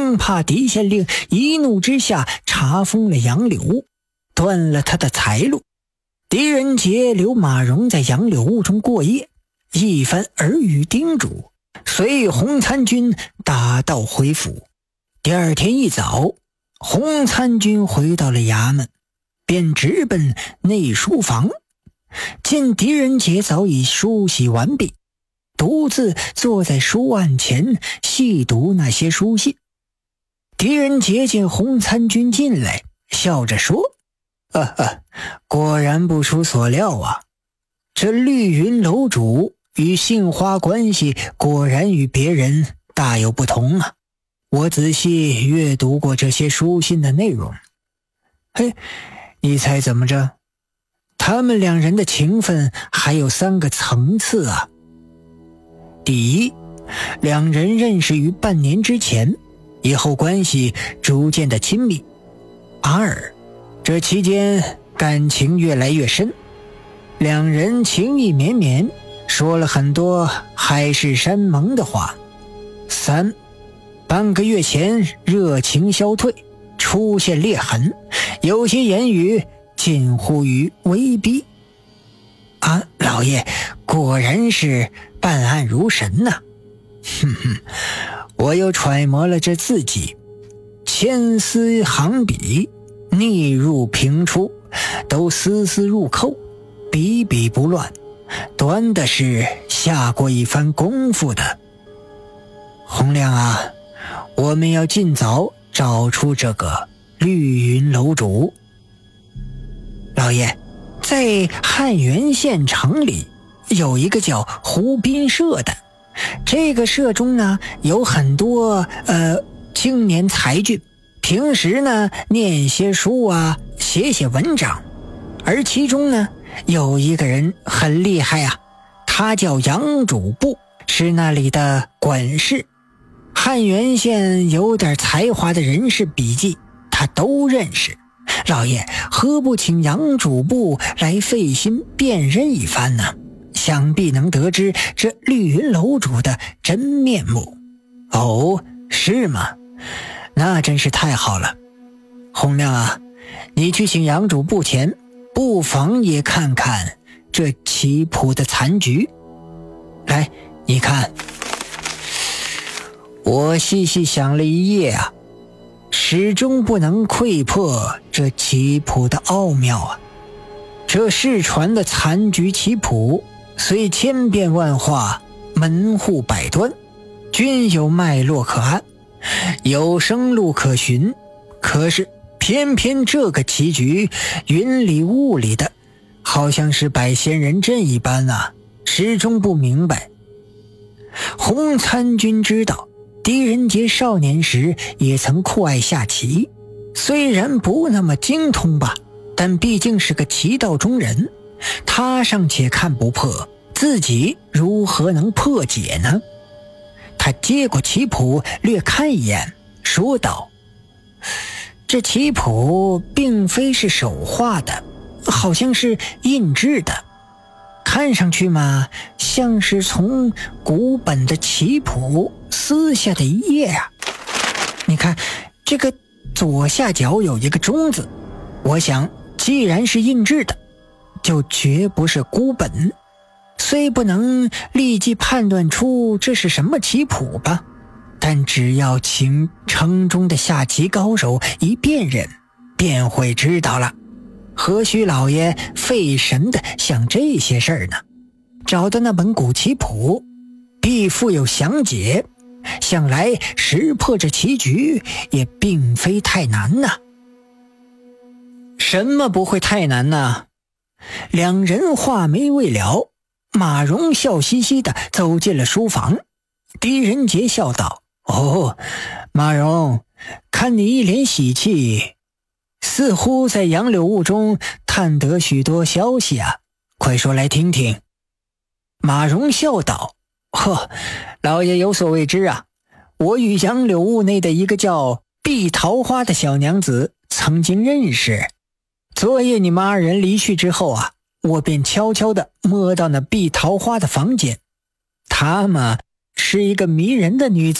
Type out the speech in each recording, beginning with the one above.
生怕狄县令一怒之下查封了杨柳坞，断了他的财路。狄仁杰留马荣在杨柳坞中过夜，一番耳语叮嘱，随洪参军打道回府。第二天一早，洪参军回到了衙门，便直奔内书房，见狄仁杰早已梳洗完毕，独自坐在书案前细读那些书信。狄仁杰见洪参军进来，笑着说：果然不出所料啊，这绿云楼主与杏花关系果然与别人大有不同啊。我仔细阅读过这些书信的内容。你猜怎么着？他们两人的情分还有3个层次啊。第一，两人认识于半年之前，以后关系逐渐的亲密。二，这期间感情越来越深，两人情意绵绵，说了很多海誓山盟的话。三，半个月前热情消退，出现裂痕，有些言语近乎于威逼。老爷果然是办案如神呐。我又揣摩了这字迹，千丝行笔，逆入平出，都丝丝入扣，笔笔不乱，端的是下过一番功夫的。洪亮啊，我们要尽早找出这个绿云楼主。老爷，在汉源县城里有一个叫湖滨社的，这个社中呢有很多青年才俊，平时呢念些书啊，写写文章。而其中呢有一个人很厉害啊，他叫杨主簿，是那里的管事。汉源县有点才华的人士笔记他都认识。老爷何不请杨主簿来费心辨认一番呢？想必能得知这绿云楼主的真面目。是吗？那真是太好了。洪亮啊，你去请杨主簿前，不妨也看看这棋谱的残局。来，你看。我细细想了一夜啊，始终不能窥破这棋谱的奥妙啊。这世传的残局棋谱虽千变万化，门户百端，均有脉络可按，有生路可循，可是偏偏这个棋局云里雾里的，好像是摆仙人阵一般啊，始终不明白。洪参军知道狄仁杰少年时也曾酷爱下棋，虽然不那么精通吧，但毕竟是个棋道中人，他尚且看不破，自己如何能破解呢？他接过棋谱略看一眼，说道：这棋谱并非是手画的，好像是印制的，看上去嘛，像是从古本的棋谱撕下的一页啊。你看这个左下角有一个中字，我想既然是印制的，就绝不是孤本。虽不能立即判断出这是什么棋谱吧，但只要请城中的下棋高手一辨认，便会知道了。何须老爷费神的想这些事儿呢？找到那本古棋谱，必附有详解，想来识破这棋局也并非太难呐。什么不会太难呢？两人话没未了，马荣笑嘻嘻地走进了书房。狄仁杰笑道：马荣，看你一脸喜气，似乎在杨柳坞中探得许多消息啊，快说来听听。马荣笑道：老爷有所未知啊，我与杨柳坞内的一个叫碧桃花的小娘子曾经认识。昨夜你们二人离去之后啊，我便悄悄地摸到那碧桃花的房间。她嘛，是一个迷人的女子，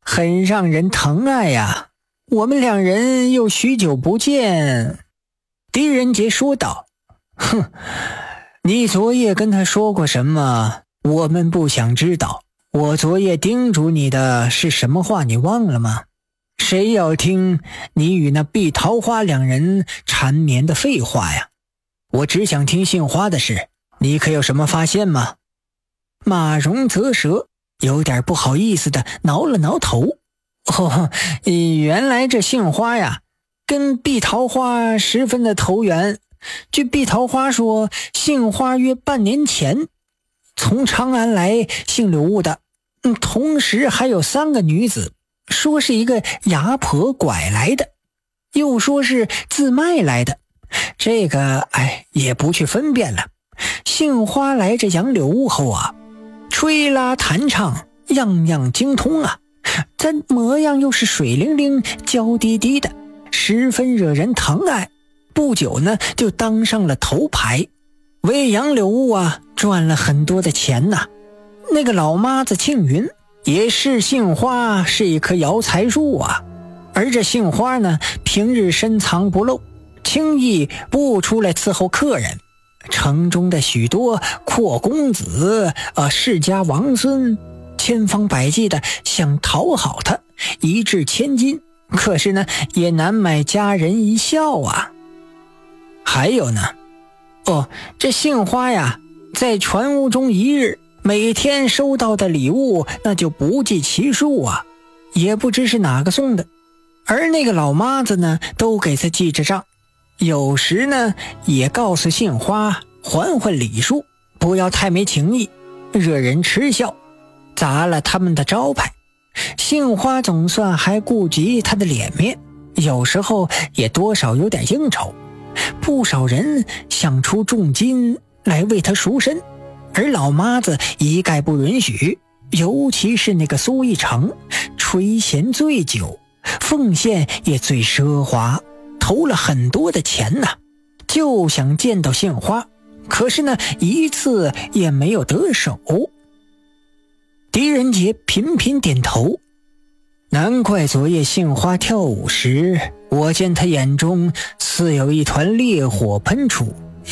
很让人疼爱呀。我们两人又许久不见。”狄仁杰说道。哼，你昨夜跟他说过什么？我们不想知道。我昨夜叮嘱你的是什么话，你忘了吗？谁要听你与那碧桃花两人缠绵的废话呀？我只想听杏花的事，你可有什么发现吗？马荣啧舌，有点不好意思的挠了挠头。原来这杏花呀，跟碧桃花十分的投缘。据碧桃花说，杏花约半年前从长安来姓柳物的，同时还有3个女子，说是一个牙婆拐来的，又说是自卖来的。这个也不去分辨了。杏花来这杨柳物后啊，吹拉弹唱样样精通啊，这模样又是水灵灵娇滴滴的，十分惹人疼爱。不久呢，就当上了头牌，为杨柳物啊赚了很多的钱呐。那个老妈子庆云也是杏花是一棵摇财树啊，而这杏花呢，平日深藏不露，轻易不出来伺候客人。城中的许多阔公子世家王孙千方百计的想讨好他，一掷千金，可是呢，也难买佳人一笑啊。还有呢，这杏花呀，在船屋中一日，每天收到的礼物那就不计其数啊，也不知是哪个送的。而那个老妈子呢，都给他记着账，有时呢，也告诉杏花还礼数，不要太没情义，惹人嗤笑，砸了他们的招牌。杏花总算还顾及他的脸面，有时候也多少有点应酬。不少人想出重金来为他赎身，而老妈子一概不允许。尤其是那个苏一成，垂涎最久，奉献也最奢华，投了很多的钱呐，就想见到杏花，可是呢，一次也没有得手。狄仁杰频频点头。难怪昨夜杏花跳舞时，我见他眼中似有一团烈火喷出。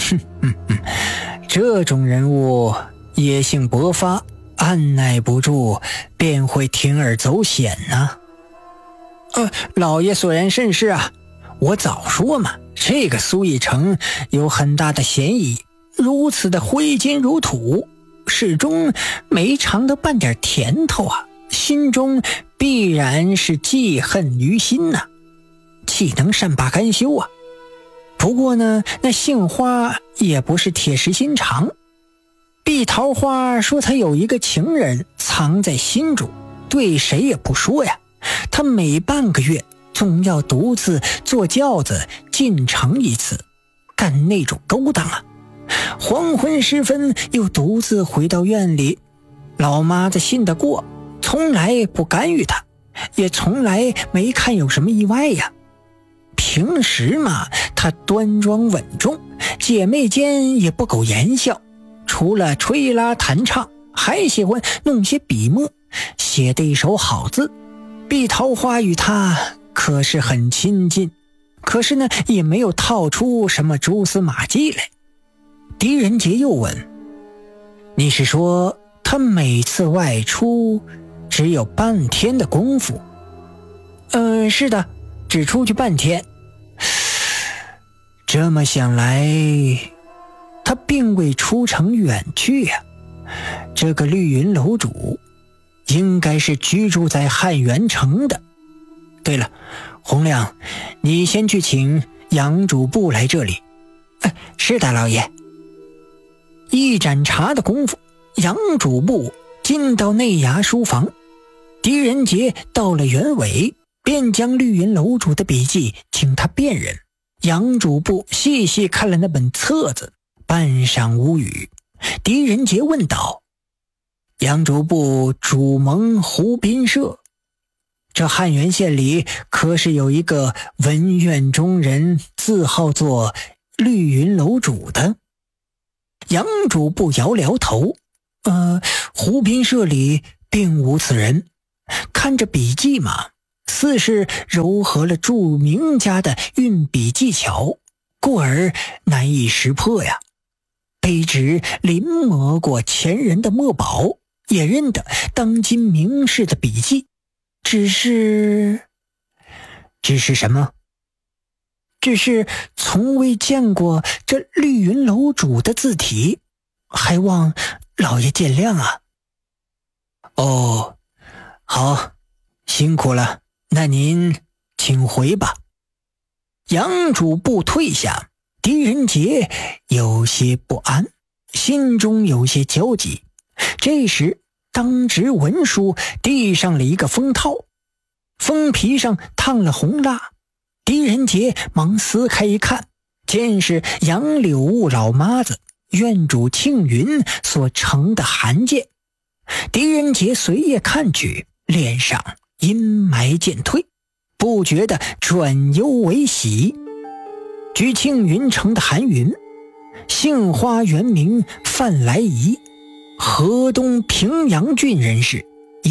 这种人物野性勃发，按耐不住便会铤而走险啊。老爷所言甚是啊，我早说嘛，这个苏一成有很大的嫌疑，如此的挥金如土，始终没尝到半点甜头啊，心中必然是记恨于心呐，岂能善罢甘休啊？不过呢，那杏花也不是铁石心肠。碧桃花说她有一个情人藏在心中，对谁也不说呀。她每半个月总要独自坐轿子进城一次，干那种勾当啊。黄昏时分又独自回到院里，老妈子信得过，从来不干预他，也从来没看有什么意外呀。平时嘛，他端庄稳重，姐妹间也不苟言笑，除了吹拉弹唱，还喜欢弄些笔墨，写得一手好字。碧桃花与他可是很亲近，可是呢，也没有套出什么蛛丝马迹来。狄仁杰又问：“你是说他每次外出只有半天的功夫？”是的，只出去半天。这么想来，他并未出城远去呀。这个绿云楼主应该是居住在汉元城的。对了，洪亮，你先去请杨主簿来这里。是的，老爷。一盏茶的功夫，杨主簿进到内衙书房，狄仁杰到了原委，便将绿云楼主的笔记请他辨认。杨主簿细细看了那本册子，半晌无语。狄仁杰问道：“杨主簿主蒙湖滨社，这汉源县里可是有一个文苑中人，自号作绿云楼主的？”杨主簿摇摇头：“湖滨社里并无此人， 看着笔记嘛，似是糅合了著名家的运笔技巧，故而难以识破呀。卑职临摹过前人的墨宝，也认得当今名士的笔记，只是什么？只是从未见过这绿云楼主的字体，还望老爷见谅啊。哦，好，辛苦了，那您请回吧。杨主簿退下，狄仁杰有些不安，心中有些焦急。这时当值文书递上了一个封套，封皮上烫了红蜡。狄仁杰忙撕开一看，见是杨柳雾老妈子院主庆云所呈的函件。狄仁杰随夜看去，脸上阴霾渐退，不觉得转忧为喜。据庆云呈的函云，杏花原名范来仪，河东平阳郡人士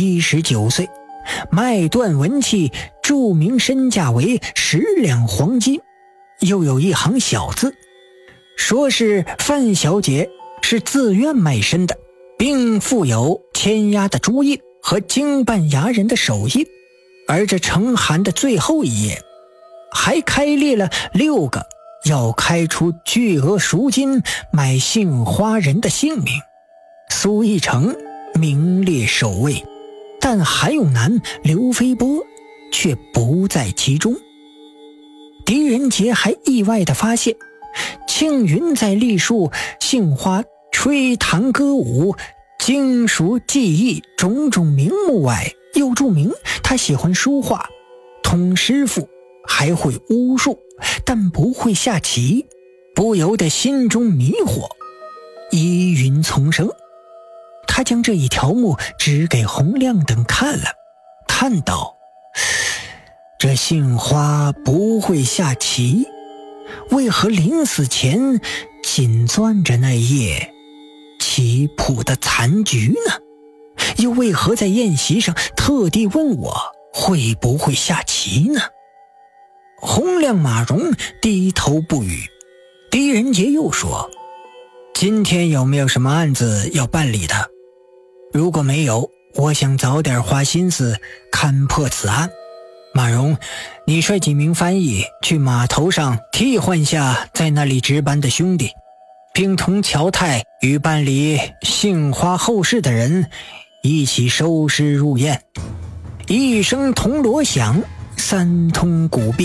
，19岁，脉断文器，著名身价为10两黄金。又有一行小字，说是范小姐是自愿卖身的，并附有签押的朱印和经办衙人的手印。而这呈函的最后一页还开列了6个要开出巨额赎金买杏花人的姓名，苏一成名列首位，但韩永南、刘飞波却不在其中。狄仁杰还意外地发现，庆云在历述杏花吹弹歌舞、经熟技艺种种名目外，又注明他喜欢书画，通诗赋，还会巫术，但不会下棋，不由得心中迷惑，疑云丛生。他将这一条目指给洪亮等看了，叹道：这杏花不会下棋，为何临死前紧攥着那页棋谱的残局呢？又为何在宴席上特地问我会不会下棋呢？洪亮、马荣低头不语。狄仁杰又说：今天有没有什么案子要办理的？如果没有，我想早点花心思勘破此案。马荣，你率几名翻译去码头上替换下在那里值班的兄弟，并同乔太与办理杏花后事的人一起收尸入殓。一声铜锣响，3通鼓壁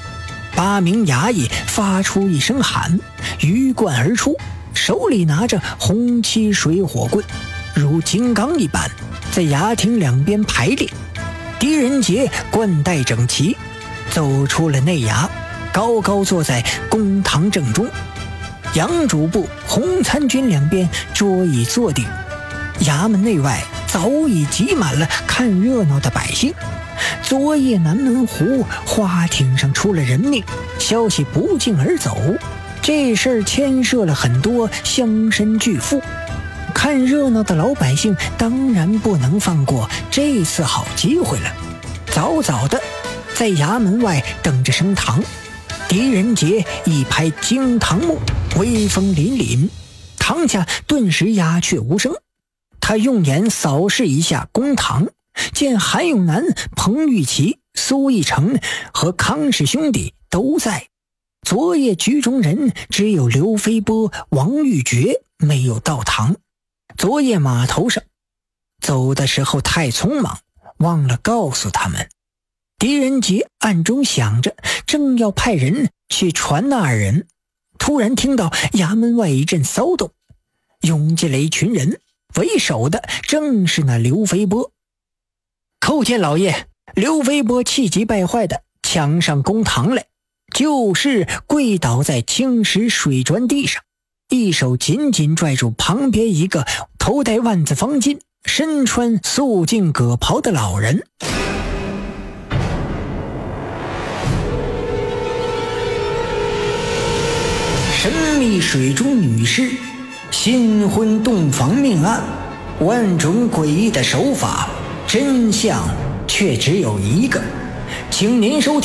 ，8名衙役发出一声喊，鱼贯而出，手里拿着红漆水火棍，如金刚一般，在衙厅两边排列。狄仁杰冠带整齐，走出了内衙，高高坐在公堂正中。杨主簿、洪参军两边桌椅坐定，衙门内外早已挤满了看热闹的百姓。昨夜南门湖花艇上出了人命，消息不胫而走，这事儿牵涉了很多乡绅巨富，看热闹的老百姓当然不能放过这次好机会了，早早的在衙门外等着升堂。狄仁杰一拍惊堂木，威风凛凛，堂下顿时鸦雀无声。他用眼扫视一下公堂，见韩永南、彭玉琪、苏义成和康氏兄弟都在，昨夜局中人只有刘飞波、王玉珏没有到堂。昨夜码头上走的时候太匆忙，忘了告诉他们。狄仁杰暗中想着，正要派人去传那2人，突然听到衙门外一阵骚动，涌进来一群人，为首的正是那刘飞波。叩见老爷！刘飞波气急败坏的抢上公堂来，就是跪倒在青石水砖地上，一手紧紧拽住旁边一个头戴万字方巾、身穿素净葛袍的老人。神秘水中女尸，新婚洞房命案，万种诡异的手法， 真相却只有一个。请您收听